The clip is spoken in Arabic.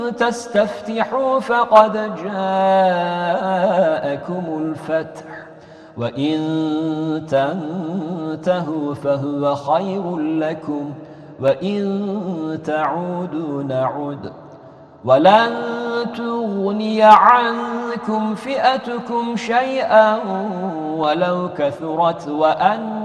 تستفتحوا فقد جاءكم الفتح وإن تنتهوا فهو خير لكم وإن تعودوا نعد ولن تغني عنكم فئتكم شيئا ولو كثرت وأن